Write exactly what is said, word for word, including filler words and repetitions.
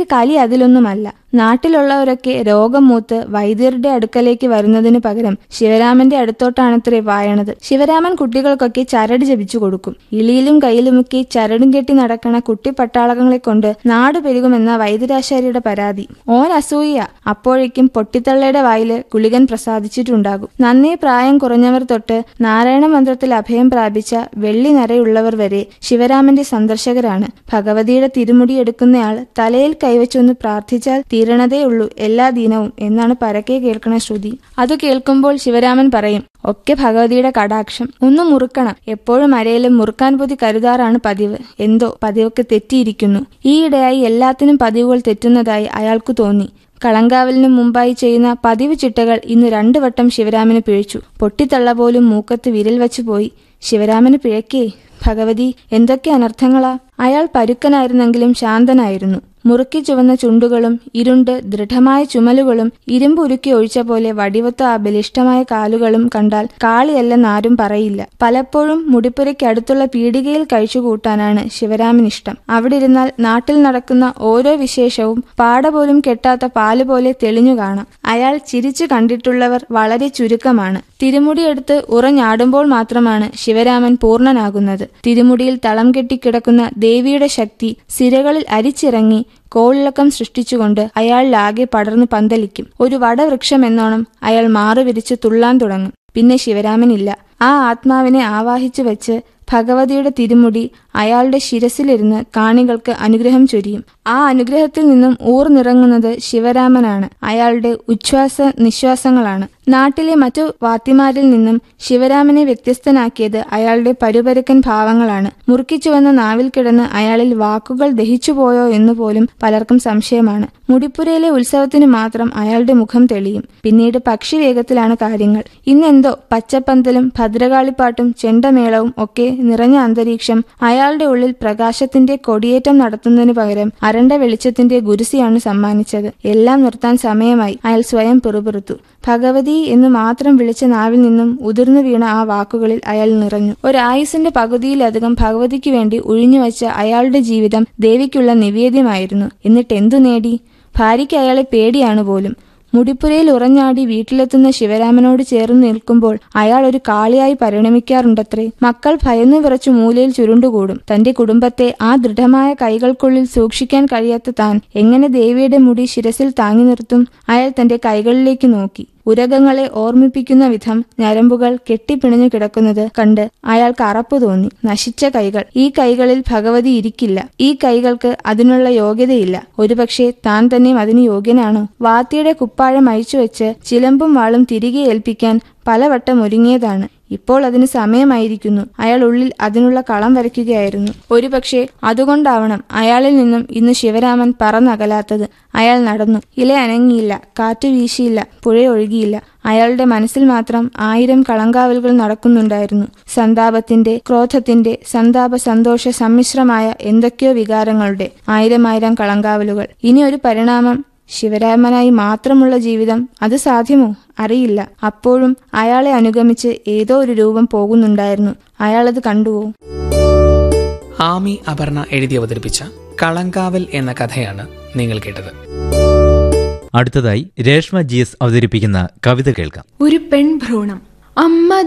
ശിവരാമനിക്ക് കലി അതിലൊന്നുമല്ല. നാട്ടിലുള്ളവരൊക്കെ രോഗം മൂത്ത് വൈദ്യരുടെ അടുക്കലേക്ക് വരുന്നതിനു പകരം ശിവരാമന്റെ അടുത്തോട്ടാണത്രേ പായണത്. ശിവരാമൻ കുട്ടികൾക്കൊക്കെ ചരട് ജപിച്ചു കൊടുക്കും. ഇളിയിലും കയ്യിലുമൊക്കെ ചരടും കെട്ടി നടക്കണ കുട്ടിപ്പട്ടാളങ്ങളെ കൊണ്ട് നാട് പെരുകുമെന്ന വൈദ്യരാശാരിയുടെ പരാതി. ഓൻ അസൂയ. അപ്പോഴേക്കും പൊട്ടിത്തള്ളയുടെ വായില് ഗുളികൻ പ്രസാദിച്ചിട്ടുണ്ടാകും. നന്നേ പ്രായം കുറഞ്ഞവർ തൊട്ട് നാരായണ മന്ത്രത്തിൽ അഭയം പ്രാപിച്ച വെള്ളി നരയുള്ളവർ വരെ ശിവരാമന്റെ സന്ദർശകരാണ്. ഭഗവതിയുടെ തിരുമുടി എടുക്കുന്നയാൾ തലയിൽ കൈവച്ചൊന്ന് പ്രാർത്ഥിച്ചാൽ തീരണതേ ഉള്ളൂ എല്ലാ ദിനവും എന്നാണ് പരക്കെ കേൾക്കണ ശ്രുതി. അത് കേൾക്കുമ്പോൾ ശിവരാമൻ പറയും, ഒക്കെ ഭഗവതിയുടെ കടാക്ഷം. ഒന്ന് മുറുക്കണം. എപ്പോഴും അരയിലും മുറുക്കാൻ പൊതി കരുതാറാണ് പതിവ്. എന്തോ പതിവൊക്കെ തെറ്റിയിരിക്കുന്നു. ഈയിടെയായി എല്ലാത്തിനും പതിവുകൾ തെറ്റുന്നതായി അയാൾക്കു തോന്നി. കളങ്കാവലിനു മുമ്പായി ചെയ്യുന്ന പതിവ് ചിട്ടകൾ ഇന്ന് രണ്ടു വട്ടം ശിവരാമന് പിഴച്ചു. പൊട്ടിത്തള്ള പോലും മൂക്കത്ത് വിരൽ വച്ചു പോയി. ശിവരാമന് പിഴക്കേ. ഭഗവതി, എന്തൊക്കെ അനർത്ഥങ്ങളാ! അയാൾ പരുക്കനായിരുന്നെങ്കിലും ശാന്തനായിരുന്നു. മുറുക്കി ചുവന്ന ചുണ്ടുകളും ഇരുണ്ട് ദൃഢമായ ചുമലുകളും ഇരുമ്പ് ഉരുക്കി ഒഴിച്ച പോലെ വടിവത്ത ആ ബലിഷ്ഠമായ കാലുകളും കണ്ടാൽ കാളിയല്ലെന്നാരും പറയില്ല. പലപ്പോഴും മുടിപ്പുരയ്ക്ക് അടുത്തുള്ള പീടികയിൽ കഴിച്ചുകൂട്ടാനാണ് ശിവരാമനിഷ്ടം. അവിടെ ഇരുന്നാൽ നാട്ടിൽ നടക്കുന്ന ഓരോ വിശേഷവും പാട പോലും കെട്ടാത്ത പാല് പോലെ തെളിഞ്ഞു കാണാം. അയാൾ ചിരിച്ചു കണ്ടിട്ടുള്ളവർ വളരെ ചുരുക്കമാണ്. തിരുമുടിയെടുത്ത് ഉറഞ്ഞാടുമ്പോൾ മാത്രമാണ് ശിവരാമൻ പൂർണ്ണനാകുന്നത്. തിരുമുടിയിൽ തളം കെട്ടിക്കിടക്കുന്ന ദേവിയുടെ ശക്തി സിരകളിൽ അരിച്ചിറങ്ങി കോളിളക്കം സൃഷ്ടിച്ചുകൊണ്ട് അയാളിലാകെ പടർന്നു പന്തലിക്കും. ഒരു വടവൃക്ഷം എന്നോണം അയാൾ മാറുവിരിച്ച് തുള്ളാൻ തുടങ്ങും. പിന്നെ ശിവരാമനില്ല. ആ ആത്മാവിനെ ആവാഹിച്ചു വെച്ച് ഭഗവതിയുടെ തിരുമുടി അയാളുടെ ശിരസിലിരുന്ന് കാണികൾക്ക് അനുഗ്രഹം ചൊരിയും. ആ അനുഗ്രഹത്തിൽ നിന്നും ഊർന്നിറങ്ങുന്നത് ശിവരാമനാണ്. അയാളുടെ ഉച്ഛ്വാസ നിശ്വാസങ്ങളാണ്. നാട്ടിലെ മറ്റു വാത്തിമാരിൽ നിന്നും ശിവരാമനെ വ്യത്യസ്തനാക്കിയത് അയാളുടെ പരുപരുക്കൻ ഭാവങ്ങളാണ്. മുറുക്കിച്ചുവന്ന നാവിൽ കിടന്ന് അയാളിൽ വാക്കുകൾ ദഹിച്ചുപോയോ എന്നുപോലും പലർക്കും സംശയമാണ്. മുടിപ്പുരയിലെ ഉത്സവത്തിന് മാത്രം അയാളുടെ മുഖം തെളിയും. പിന്നീട് പക്ഷി വേഗത്തിലാണ് കാര്യങ്ങൾ. ഇന്നെന്തോ പച്ചപ്പന്തലും ഭദ്രകാളിപ്പാട്ടും ചെണ്ടമേളവും ഒക്കെ നിറഞ്ഞ അന്തരീക്ഷം അയാളുടെ ഉള്ളിൽ പ്രകാശത്തിന്റെ കൊടിയേറ്റം നടത്തുന്നതിന് പകരം അരണ്ട വെളിച്ചത്തിന്റെ ഗുരുസിയാണ് സമ്മാനിച്ചത്. എല്ലാം നിർത്താൻ സമയമായി. അയാൾ സ്വയം പിറുപിറുത്തു. ഭഗവതി എന്ന് മാത്രം വിളിച്ച നാവിൽ നിന്നും ഉതിർന്നു വീണ ആ വാക്കുകളിൽ അയാൾ നിറഞ്ഞു. ഒരായുസിന്റെ പകുതിയിലധികം ഭഗവതിക്ക് വേണ്ടി ഒഴിഞ്ഞുവച്ച അയാളുടെ ജീവിതം ദേവിക്കുള്ള നിവേദ്യമായിരുന്നു. എന്നിട്ട് എന്തു നേടി? ഭാര്യയ്ക്ക് അയാളെ പേടിയാണ് പോലും. മുടിപ്പുരയിൽ ഉറഞ്ഞാടി വീട്ടിലെത്തുന്ന ശിവരാമനോട് ചേർന്ന് നിൽക്കുമ്പോൾ അയാൾ ഒരു കാളിയായി പരിണമിക്കാറുണ്ടത്രേ. മക്കൾ ഭയന്നു വിറച്ചു മൂലയിൽ ചുരുണ്ടുകൂടും. തന്റെ കുടുംബത്തെ ആ ദൃഢമായ കൈകൾക്കുള്ളിൽ സൂക്ഷിക്കാൻ കഴിയാത്ത താൻ എങ്ങനെ ദേവിയുടെ മുടി ശിരസിൽ താങ്ങി നിർത്തും? അയാൾ തന്റെ കൈകളിലേക്ക് നോക്കി. ഉരകങ്ങളെ ഓർമ്മിപ്പിക്കുന്ന വിധം ഞരമ്പുകൾ കെട്ടിപ്പിണഞ്ഞു കിടക്കുന്നത് കണ്ട് അയാൾക്ക് അറപ്പ് തോന്നി. നശിച്ച കൈകൾ. ഈ കൈകളിൽ ഭഗവതി ഇരിക്കില്ല. ഈ കൈകൾക്ക് അതിനുള്ള യോഗ്യതയില്ല. ഒരുപക്ഷെ താൻ തന്നെ അതിന് യോഗ്യനാണോ? വാത്തിയുടെ കുപ്പാഴം അഴിച്ചുവെച്ച് ചിലമ്പും വാളും തിരികെ ഏൽപ്പിക്കാൻ പലവട്ടം ഒരുങ്ങിയതാണ്. ഇപ്പോൾ അതിന് സമയമായിരിക്കുന്നു. അയാൾ ഉള്ളിൽ അതിനുള്ള കളം വരയ്ക്കുകയായിരുന്നു. ഒരുപക്ഷെ അതുകൊണ്ടാവണം അയാളിൽ നിന്നും ഇന്ന് ശിവരാമൻ പറന്നകലാത്തത്. അയാൾ നടന്നു. ഇല അനങ്ങിയില്ല, കാറ്റ് വീശിയില്ല, പുഴയൊഴുകിയില്ല. അയാളുടെ മനസ്സിൽ മാത്രം ആയിരം കളങ്കാവലുകൾ നടക്കുന്നുണ്ടായിരുന്നു. സന്താപത്തിന്റെ, ക്രോധത്തിന്റെ, സന്താപ സന്തോഷ സമ്മിശ്രമായ എന്തൊക്കെയോ വികാരങ്ങളുടെ ആയിരം ആയിരം കളങ്കാവലുകൾ. ഇനി ഒരു പരിണാമം, ശിവരാമനായി മാത്രമുള്ള ജീവിതം, അത് സാധ്യമോ? അറിയില്ല. അപ്പോഴും അയാളെ അനുഗമിച്ച് ഏതോ ഒരു രൂപം പോകുന്നുണ്ടായിരുന്നു. അയാളത് കണ്ടുവോ? ആമി അപർണ എഴുതി അവതരിപ്പിച്ച കളങ്കാവൽ എന്ന കഥയാണ് നിങ്ങൾ കേട്ടത്. അടുത്തതായി രേഷ്മ ജി എസ് അവതരിപ്പിക്കുന്ന കവിത കേൾക്കാം. ഒരു പെൺഭ്രൂണം. അമ്മ